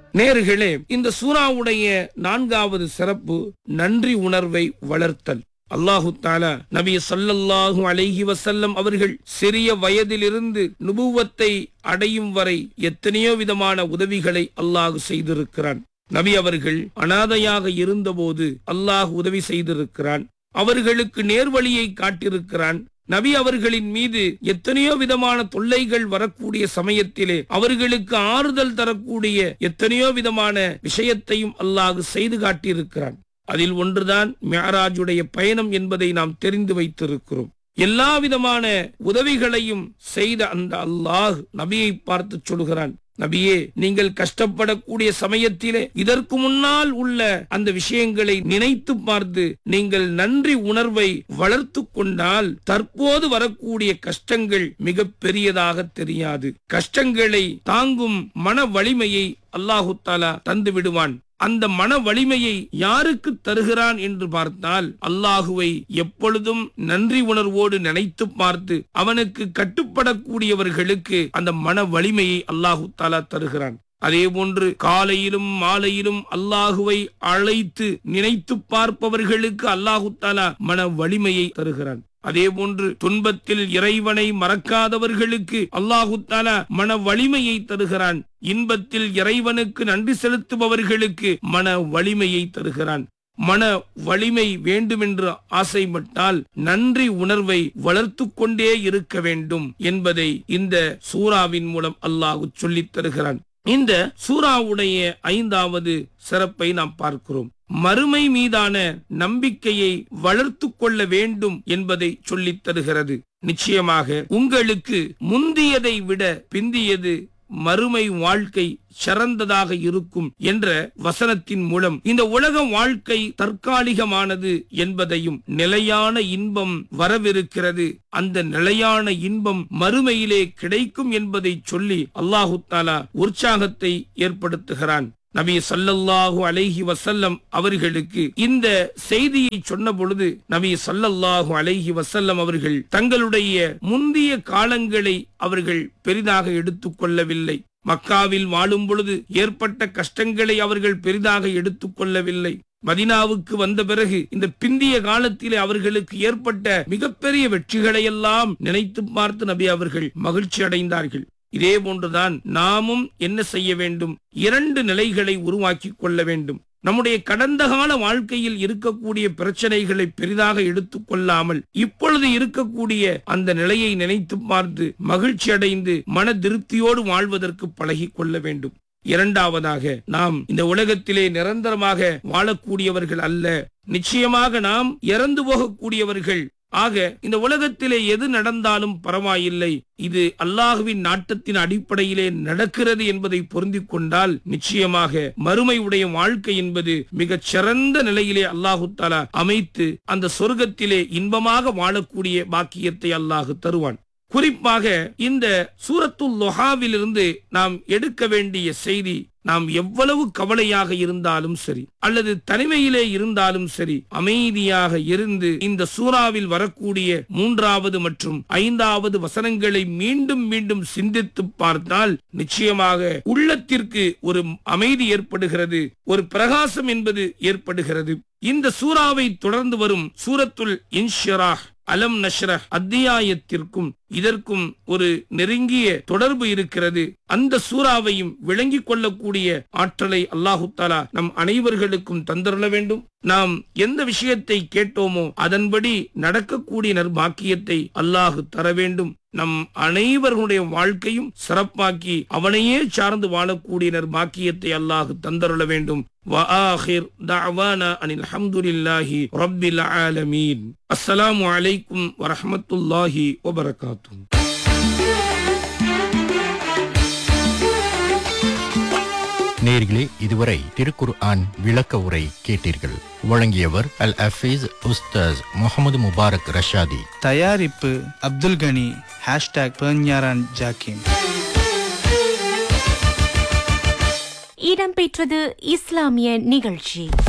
நேயர்களே, இந்த சூராவுடைய 4வது சிறப்பு நன்றி உணர்வை வளர்த்தல். அல்லாஹு தஆலா நபி ஸல்லல்லாஹு அலைஹி வஸல்லம் அவர்கள் சிறிய வயதிலிருந்து நுபுவத்தை அடையும் வரை எத்தனையோ விதமான உதவிகளை அல்லாஹ் செய்திருக்கிறான். நபி அவர்கள் அனாதையாக இருந்தபோது அல்லாஹ் உதவி செய்திருக்கிறான். அவர்களுக்கு நேர்வழியை காட்டியிருக்கிறான். நபி அவர்களின் மீது எத்தனையோ விதமான தொல்லைகள் வரக்கூடிய சமயத்திலே அவர்களுக்கு ஆறுதல் தரக்கூடிய எத்தனையோ விதமான விஷயத்தையும் அல்லாஹ் செய்து காட்டியிருக்கிறான். அதில் ஒன்றுதான் மிஅராஜுடைய பயணம் என்பதை நாம் தெரிந்து வைத்திருக்கிறோம். எல்லா விதமான உதவிகளையும் செய்த அந்த அல்லாஹ் நபியை பார்த்து சொல்கிறான், நபியே, நீங்கள் கஷ்டப்படக்கூடிய சமயத்திலே இதற்கு முன்னால் உள்ள அந்த விஷயங்களை நினைத்து பார்த்து நீங்கள் நன்றி உணர்வை வளர்த்து கொண்டால் தற்போது வரக்கூடிய கஷ்டங்கள் மிக பெரியதாக தெரியாது. கஷ்டங்களை தாங்கும் மன வலிமையை அல்லாஹு தஆலா தந்து விடுவான். அந்த மன வலிமையை யாருக்கு தருகிறான் என்று பார்த்தால், அல்லாஹுவை எப்பொழுதும் நன்றி உணர்வோடு நினைத்து பார்த்து அவனுக்கு கட்டுப்படக்கூடியவர்களுக்கு அந்த மன வலிமையை அல்லாஹு தஆலா தருகிறான். அதே போன்று காலையிலும் மாலையிலும் அல்லாஹுவை அழைத்து நினைத்து பார்ப்பவர்களுக்கு அல்லாஹு தஆலா மன வலிமையை தருகிறான். அதே போன்று துன்பத்தில் இறைவனை மறக்காதவர்களுக்கு அல்லாஹு தஆலா மன வலிமையை தருகிறான். இன்பத்தில் இறைவனுக்கு நன்றி செலுத்துபவர்களுக்கு மன வலிமையை தருகிறான். மன வலிமை வேண்டுமென்று ஆசைப்பட்டால் நன்றி உணர்வை வளர்த்து கொண்டே இருக்க வேண்டும் என்பதை இந்த சூராவின் மூலம் அல்லாஹ் சொல்லித் தருகிறான். இந்த சூராவுடைய 5வது சிறப்பை நாம் பார்க்கிறோம். மறுமை மீதான நம்பிக்கையை வளர்த்து கொள்ள வேண்டும் என்பதை சொல்லித் தருகிறது. நிச்சயமாக உங்களுக்கு முந்தியதை விட பிந்தியது மறுமை வாழ்க்கை சிறந்ததாக இருக்கும் என்ற வசனத்தின் மூலம் இந்த உலக வாழ்க்கை தற்காலிகமானது என்பதையும் நிலையான இன்பம் வரவிருக்கிறது, அந்த நிலையான இன்பம் மறுமையிலே கிடைக்கும் என்பதை சொல்லி அல்லாஹு தஆலா உற்சாகத்தை ஏற்படுத்துகிறான். நபி ஸல்லல்லாஹு அலைஹி வஸல்லம் அவர்களுக்கு இந்த செய்தியை சொன்ன பொழுது நபி ஸல்லல்லாஹு அலைஹி வஸல்லம் அவர்கள் தங்களுடைய முந்திய காலங்களை அவர்கள் பெரிதாக எடுத்துக் கொள்ளவில்லை. மக்காவில் வாழும் பொழுது ஏற்பட்ட கஷ்டங்களை அவர்கள் பெரிதாக எடுத்துக் கொள்ளவில்லை. மதீனாவுக்கு வந்த பிறகு இந்த பிந்திய காலத்திலே அவர்களுக்கு ஏற்பட்ட மிகப்பெரிய வெற்றிகளை எல்லாம் நினைத்து பார்த்து நபி அவர்கள் மகிழ்ச்சி அடைந்தார்கள். இதே போன்றுதான் நாமும் என்ன செய்ய வேண்டும்? 2 நிலைகளை உருவாக்கி கொள்ள வேண்டும். நம்முடைய கடந்த கால வாழ்க்கையில் இருக்கக்கூடிய பிரச்சனைகளை பெரிதாக எடுத்துக் கொள்ளாமல் இப்பொழுது இருக்கக்கூடிய அந்த நிலையை நினைத்து பார்த்து மகிழ்ச்சி அடைந்து மன திருப்தியோடு வாழ்வதற்கு பழகி கொள்ள வேண்டும். 2வதாக, நாம் இந்த உலகத்திலே நிரந்தரமாக வாழக்கூடியவர்கள் அல்ல, நிச்சயமாக நாம் இறந்து போகக்கூடியவர்கள். ஆக இந்த உலகத்திலே எது நடந்தாலும் பரவாயில்லை, இது அல்லாஹுவின் நாட்டத்தின் அடிப்படையிலே நடக்கிறது என்பதை பொருந்திக் கொண்டால் நிச்சயமாக மறுமை உடைய வாழ்க்கை என்பது மிகச் சிறந்த நிலையிலே அல்லாஹு தஆலா அமைத்து அந்த சொர்க்கத்திலே இன்பமாக வாழக்கூடிய பாக்கியத்தை அல்லாஹ் தருவான். குறிப்பாக இந்த சூரத்துல் லுஹாவிலிருந்து நாம் எடுக்க வேண்டிய செய்தி, நாம் எவ்வளவு கவலையாக இருந்தாலும் சரி அல்லது தனிமையிலே இருந்தாலும் சரி அமைதியாக இருந்து இந்த சூராவில் வரக்கூடிய 3வது மற்றும் 5வது வசனங்களை மீண்டும் மீண்டும் சிந்தித்து பார்த்தால் நிச்சயமாக உள்ளத்திற்கு ஒரு அமைதி ஏற்படுகிறது, ஒரு பிரகாசம் என்பது ஏற்படுகிறது. இந்த சூராவை தொடர்ந்து வரும் சூரத்துல் இன்ஷிராஹ் அலம் நஷ்ரஹ் அத்தியாயத்திற்கும் இதற்கும் ஒரு நெருங்கிய தொடர்பு இருக்கிறது. அந்த சூராவையும் விளங்கிக் கொள்ளக்கூடிய ஆற்றலை அல்லாஹு தஆலா நம் அனைவர்களுக்கும் தந்தருள வேண்டும். நாம் எந்த விஷயத்தை கேட்டோமோ அதன்படி நடக்கக்கூடிய நற்பாக்கியத்தை அல்லாஹ் தர வேண்டும். நம் அனைவர்களுடைய வாழ்க்கையும் சிறப்பாக்கி அவனையே சார்ந்து வாழக்கூடிய நற்பாக்கியத்தை அல்லாஹ் தந்தருள வேண்டும். وآخر دعوانا أن الحمد لله رب العالمين. السلام عليكم ورحمة الله وبركاته. நேயர்களே, இதுவரை திருக்குர்ஆன் விளக்க உரை கேட்டீர்கள். வழங்கியவர் அல் ஹஃபீஸ் உஸ்தாஸ் முகமது முபாரக் ரஷாதி. தயாரிப்பு அப்துல் கனி #பெர்ஞாரான் ஜாக்கிம். இடம்பெற்றது இஸ்லாமிய நிகழ்ச்சி.